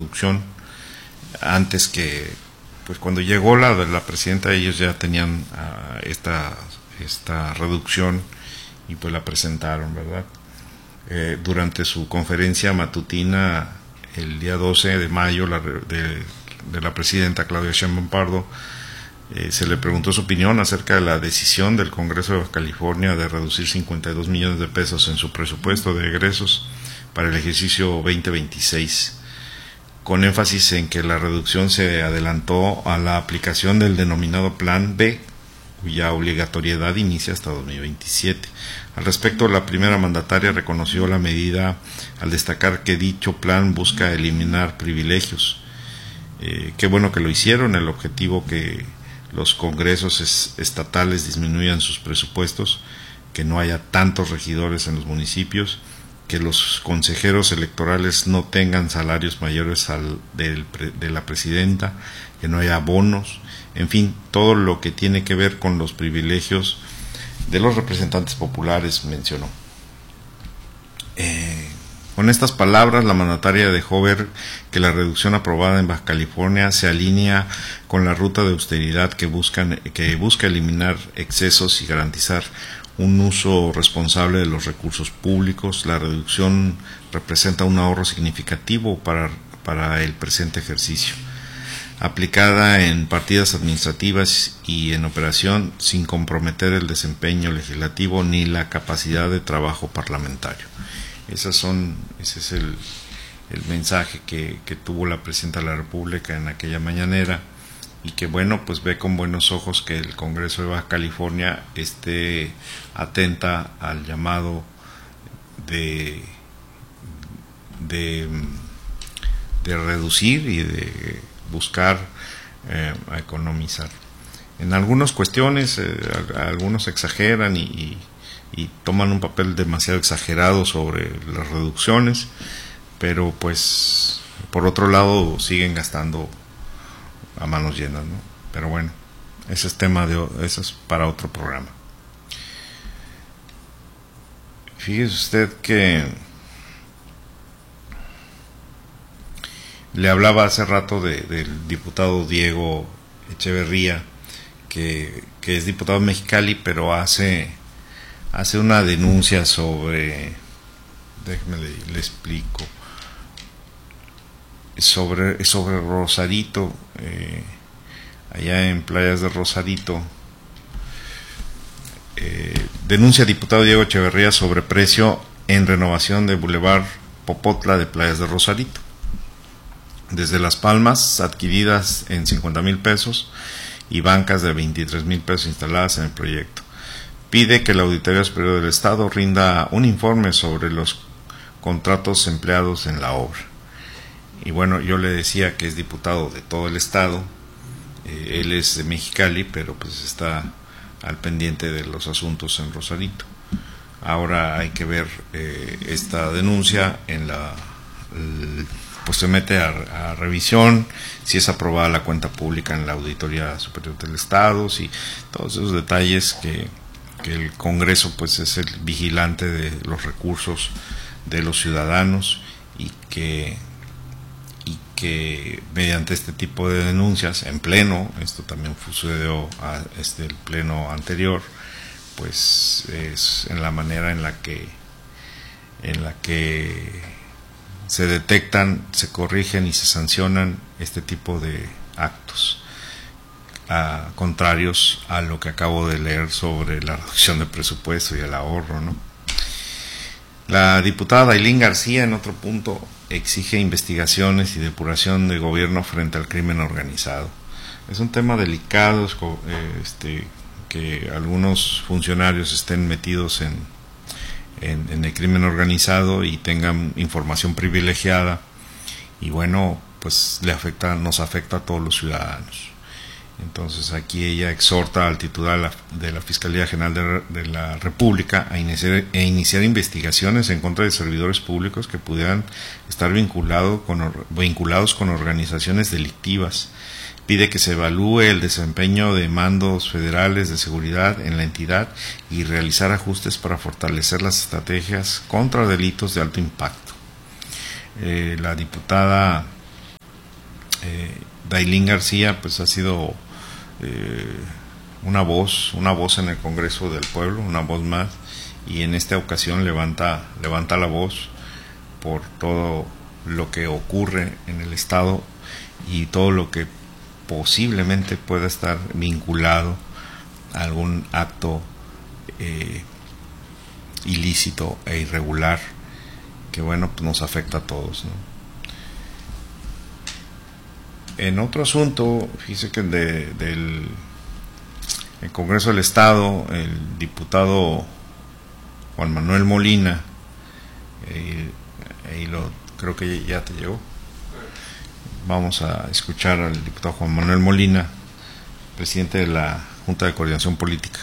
reducción. Antes que, pues cuando llegó la presidenta, ellos ya tenían esta reducción y pues la presentaron, ¿verdad? Durante su conferencia matutina el día 12 de mayo de la presidenta Claudia Sheinbaum Pardo, se le preguntó su opinión acerca de la decisión del Congreso de Baja California de reducir 52 millones de pesos en su presupuesto de egresos para el ejercicio 2026, con énfasis en que la reducción se adelantó a la aplicación del denominado Plan B, cuya obligatoriedad inicia hasta 2027. Al respecto, la primera mandataria reconoció la medida al destacar que dicho plan busca eliminar privilegios. Qué bueno que lo hicieron. El objetivo que los congresos estatales disminuyan sus presupuestos, que no haya tantos regidores en los municipios, que los consejeros electorales no tengan salarios mayores al de la presidenta, que no haya bonos, en fin, todo lo que tiene que ver con los privilegios de los representantes populares, mencionó. Con estas palabras, la mandataria dejó ver que la reducción aprobada en Baja California se alinea con la ruta de austeridad que busca eliminar excesos y garantizar un uso responsable de los recursos públicos. La reducción representa un ahorro significativo para el presente ejercicio, aplicada en partidas administrativas y en operación sin comprometer el desempeño legislativo ni la capacidad de trabajo parlamentario. Ese es el mensaje que tuvo la presidenta de la República en aquella mañanera, y que bueno, pues ve con buenos ojos que el Congreso de Baja California esté atenta al llamado de reducir y de buscar economizar. En algunas cuestiones algunos exageran y toman un papel demasiado exagerado sobre las reducciones, pero pues por otro lado siguen gastando a manos llenas, ¿no? Pero bueno, ese es para otro programa. Fíjese usted que le hablaba hace rato del diputado Diego Echeverría, que es diputado de Mexicali, pero hace una denuncia sobre, déjeme le explico, sobre Rosarito, allá en Playas de Rosarito. Denuncia diputado Diego Echeverría sobre precio en renovación de Boulevard Popotla de Playas de Rosarito. Desde Las Palmas, adquiridas en 50,000 pesos, y bancas de 23,000 pesos instaladas en el proyecto. Pide que la Auditoría Superior del Estado rinda un informe sobre los contratos empleados en la obra. Y bueno, yo le decía que es diputado de todo el estado, él es de Mexicali, pero pues está al pendiente de los asuntos en Rosarito. Ahora hay que ver esta denuncia pues se mete a revisión, si es aprobada la cuenta pública en la Auditoría Superior del Estado, si todos esos detalles que el Congreso pues es el vigilante de los recursos de los ciudadanos, y que mediante este tipo de denuncias en pleno, esto también sucedió el pleno anterior, pues es en la manera en la que se detectan, se corrigen y se sancionan este tipo de actos contrarios a lo que acabo de leer sobre la reducción de presupuesto y el ahorro, ¿no? La diputada Dailín García, en otro punto, exige investigaciones y depuración de gobierno frente al crimen organizado. Es un tema delicado, que algunos funcionarios estén metidos en el crimen organizado y tengan información privilegiada, y bueno, pues nos afecta a todos los ciudadanos. Entonces aquí ella exhorta al titular de la Fiscalía General de la República a iniciar investigaciones en contra de servidores públicos que pudieran estar vinculados con organizaciones delictivas. Pide que se evalúe el desempeño de mandos federales de seguridad en la entidad y realizar ajustes para fortalecer las estrategias contra delitos de alto impacto. La diputada Dailín García pues ha sido una voz en el Congreso del Pueblo, una voz más, y en esta ocasión levanta la voz por todo lo que ocurre en el Estado y todo lo que posiblemente pueda estar vinculado a algún acto ilícito e irregular que bueno, pues nos afecta a todos, ¿no? En otro asunto, fíjese que del el Congreso del Estado, el diputado Juan Manuel Molina, creo que ya te llegó. Vamos a escuchar al diputado Juan Manuel Molina, presidente de la Junta de Coordinación Política.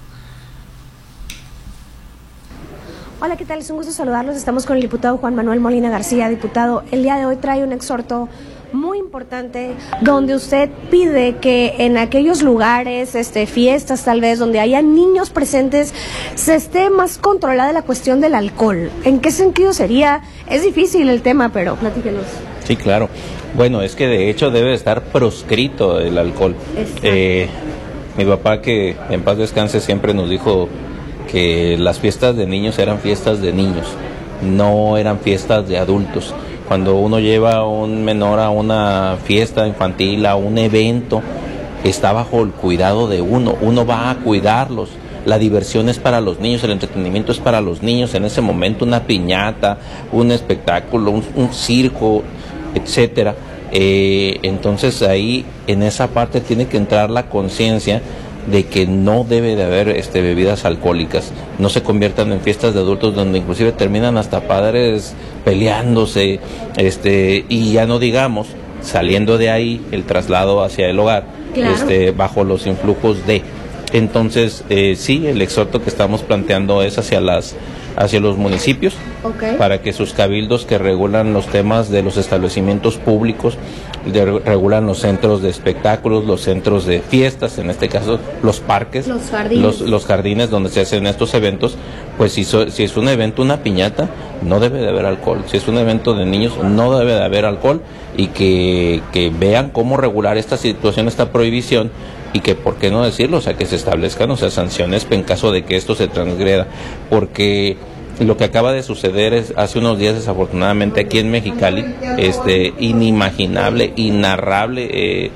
Hola, ¿qué tal? Es un gusto saludarlos. Estamos con el diputado Juan Manuel Molina García. Diputado, el día de hoy trae un exhorto muy importante donde usted pide que en aquellos lugares, fiestas tal vez, donde haya niños presentes, se esté más controlada la cuestión del alcohol. ¿En qué sentido sería? Es difícil el tema, pero platíquenos. Sí, claro. Bueno, es que de hecho debe estar proscrito el alcohol. Mi papá, que en paz descanse, siempre nos dijo que las fiestas de niños eran fiestas de niños, no eran fiestas de adultos. Cuando uno lleva a un menor a una fiesta infantil, a un evento, está bajo el cuidado de uno va a cuidarlos. La diversión es para los niños, el entretenimiento es para los niños. En ese momento una piñata, un espectáculo, un circo, etcétera. Entonces ahí en esa parte tiene que entrar la conciencia de que no debe de haber bebidas alcohólicas, no se conviertan en fiestas de adultos donde inclusive terminan hasta padres peleándose, y ya no digamos saliendo de ahí el traslado hacia el hogar, claro, bajo los influjos de. Entonces sí, el exhorto que estamos planteando es hacia los municipios, okay, para que sus cabildos que regulan los temas de los establecimientos públicos, regulan los centros de espectáculos, los centros de fiestas, en este caso los parques, los jardines donde se hacen estos eventos, pues si es un evento, una piñata, no debe de haber alcohol. Si es un evento de niños, no debe de haber alcohol, y que vean cómo regular esta situación, esta prohibición, y que, ¿por qué no decirlo? O sea, que se establezcan, o sea, sanciones en caso de que esto se transgreda, porque lo que acaba de suceder es hace unos días, desafortunadamente, aquí en Mexicali, inimaginable, inarrable,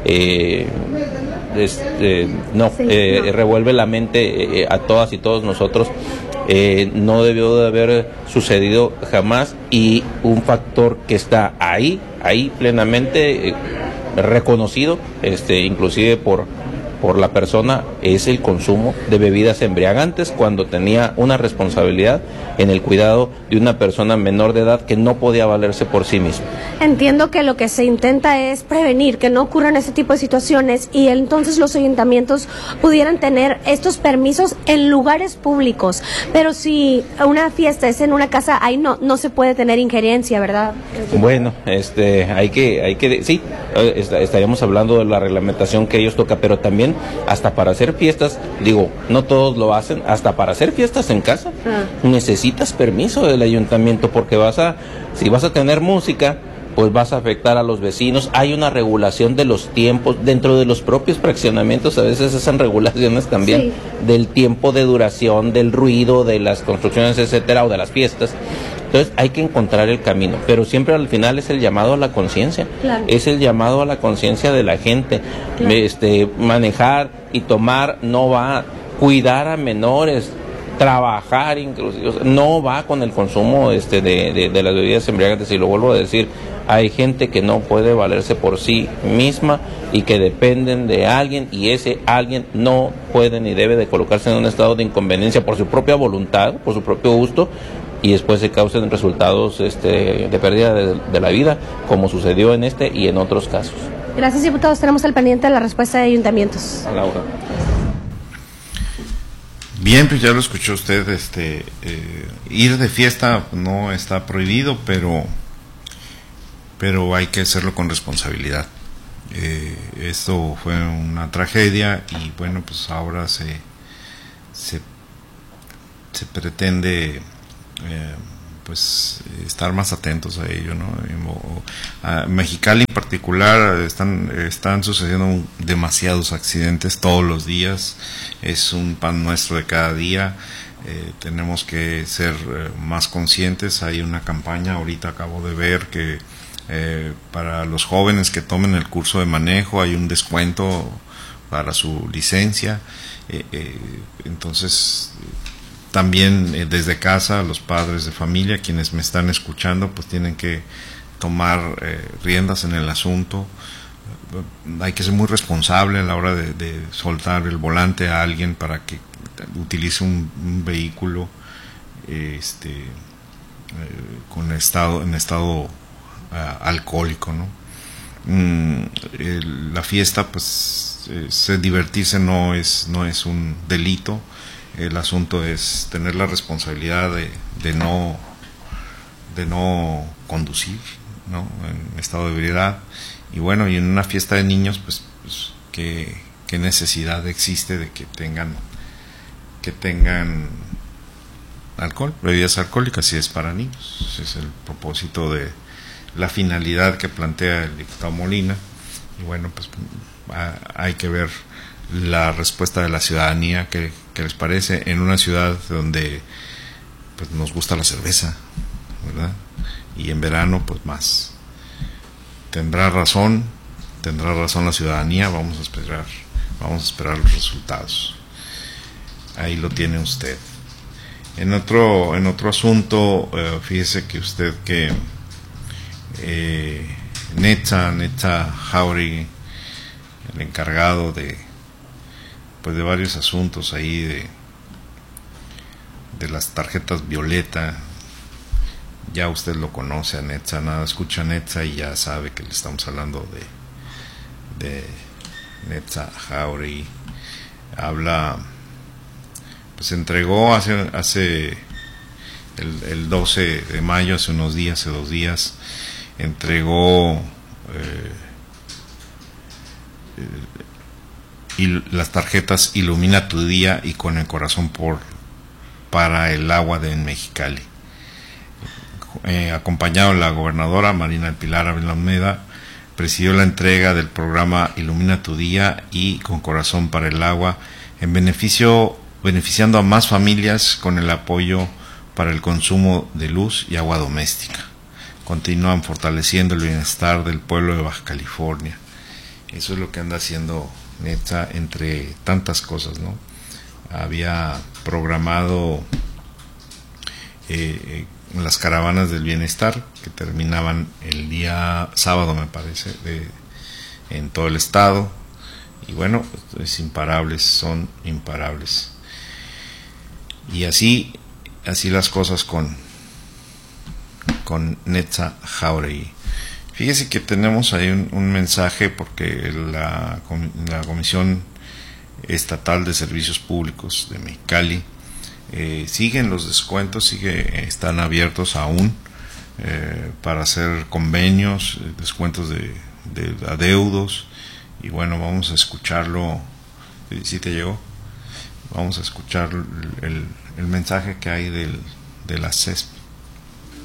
revuelve la mente a todas y todos nosotros. No debió de haber sucedido jamás, y un factor que está ahí plenamente reconocido, inclusive por la persona, es el consumo de bebidas embriagantes, cuando tenía una responsabilidad en el cuidado de una persona menor de edad que no podía valerse por sí misma. Entiendo que lo que se intenta es prevenir que no ocurran ese tipo de situaciones, y entonces los ayuntamientos pudieran tener estos permisos en lugares públicos, pero si una fiesta es en una casa, ahí no se puede tener injerencia, ¿verdad? Bueno, sí, estaríamos hablando de la reglamentación que ellos toca, pero también hasta para hacer fiestas, digo, no todos lo hacen, hasta para hacer fiestas en casa necesitas permiso del ayuntamiento, porque si vas a tener música, pues vas a afectar a los vecinos. Hay una regulación de los tiempos dentro de los propios fraccionamientos, a veces hacen regulaciones también, sí, del tiempo de duración, del ruido, de las construcciones, etcétera, o de las fiestas. Entonces hay que encontrar el camino, pero siempre al final es el llamado a la conciencia, claro, es el llamado a la conciencia de la gente, claro. Manejar y tomar no va, cuidar a menores, trabajar inclusive, no va con el consumo de las bebidas embriagantes. Y lo vuelvo a decir, hay gente que no puede valerse por sí misma y que dependen de alguien, y ese alguien no puede ni debe de colocarse en un estado de inconveniencia por su propia voluntad, por su propio gusto, y después se causen resultados de pérdida de la vida, como sucedió en este y en otros casos. Gracias, diputados. Tenemos al pendiente la respuesta de ayuntamientos. Laura. Bien, pues ya lo escuchó usted. Ir de fiesta no está prohibido, pero hay que hacerlo con responsabilidad. Esto fue una tragedia, y bueno, pues ahora se pretende pues estar más atentos a ello, ¿no? A Mexicali en particular particular están sucediendo demasiados accidentes todos los días. Es un pan nuestro de cada día. Tenemos que ser más conscientes. Hay una campaña, ahorita acabo de ver que para los jóvenes que tomen el curso de manejo hay un descuento para su licencia. Entonces también desde casa, los padres de familia, quienes me están escuchando, pues tienen que tomar riendas en el asunto. Hay que ser muy responsable a la hora de soltar el volante a alguien para que utilice un vehículo en estado alcohólico, ¿no? La fiesta, pues divertirse no es un delito. El asunto es tener la responsabilidad de no conducir, ¿no?, en estado de ebriedad. Y bueno, y en una fiesta de niños, pues qué necesidad existe de que tengan alcohol, bebidas alcohólicas, si es para niños. Ese es el propósito de la finalidad que plantea el diputado Molina. Y bueno, pues hay que ver la respuesta de la ciudadanía, que les parece en una ciudad donde pues nos gusta la cerveza, ¿verdad? Y en verano pues más. Tendrá razón la ciudadanía. Vamos a esperar los resultados. Ahí lo tiene usted. En otro asunto, fíjese que usted que Netza Jauregui, el encargado de varios asuntos ahí de las tarjetas violeta, ya usted lo conoce a Netza, nada, escucha a Netza y ya sabe que le estamos hablando de Netza Jauregui. Pues entregó hace el 12 de mayo, hace 2 días, entregó las tarjetas Ilumina tu Día y Con el Corazón para el agua de Mexicali. Acompañado de la gobernadora Marina del Pilar Ávila Olmeda, presidió la entrega del programa Ilumina tu Día y Con Corazón para el agua, beneficiando a más familias con el apoyo para el consumo de luz y agua doméstica. Continúan fortaleciendo el bienestar del pueblo de Baja California. Eso es lo que anda haciendo Netza, entre tantas cosas, ¿no? Había programado las caravanas del bienestar que terminaban el día sábado, me parece, en todo el estado. Y bueno, son imparables. Y así las cosas con Netza Jauregui. Fíjese que tenemos ahí un mensaje, porque la Comisión Estatal de Servicios Públicos de Mexicali siguen los descuentos, están abiertos aún para hacer convenios, descuentos de adeudos. Y bueno, vamos a escucharlo. ¿Sí te llegó? Vamos a escuchar el mensaje que hay de la CESP.